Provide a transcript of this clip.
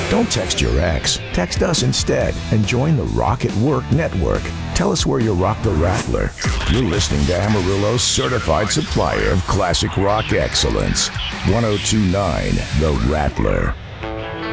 Don't text your ex. Text us instead and join the Rock at Work network. Tell us where you rock the Rattler. You're listening to Amarillo's certified supplier of classic rock excellence. 1029 The Rattler.